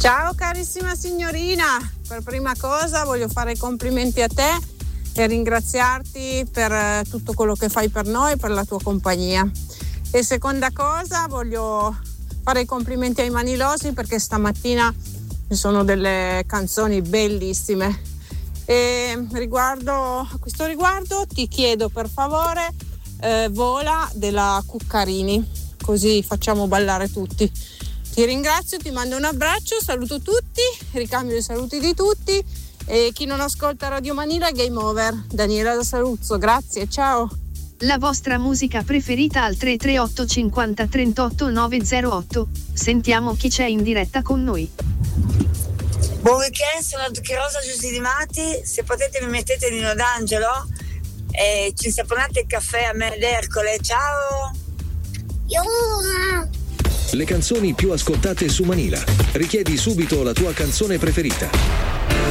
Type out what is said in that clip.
Ciao carissima signorina, per prima cosa voglio fare i complimenti a te e ringraziarti per tutto quello che fai per noi, per la tua compagnia. E seconda cosa voglio fare i complimenti ai Manilosi perché stamattina ci sono delle canzoni bellissime. E a questo riguardo ti chiedo per favore Vola della Cuccarini, così facciamo ballare tutti. Ti ringrazio, ti mando un abbraccio, saluto tutti, ricambio i saluti di tutti e chi non ascolta Radio Manila Game Over. Daniela da Saluzzo, grazie, ciao. La vostra musica preferita al 338 50 38 908. Sentiamo chi c'è in diretta con noi. Buon weekend, sono Rosa Giusti di Matti. Se potete mi mettete Nino D'Angelo e ci saponate il caffè a me ed Ercole. Ciao. Le canzoni più ascoltate su Manila. Richiedi subito la tua canzone preferita.